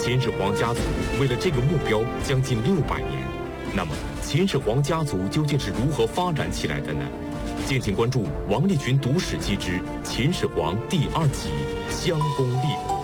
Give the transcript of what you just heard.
秦始皇家族为了这个目标将近600年。那么，秦始皇家族究竟是如何发展起来的呢？敬请关注王立群读史记之秦始皇第2集《襄公立国》。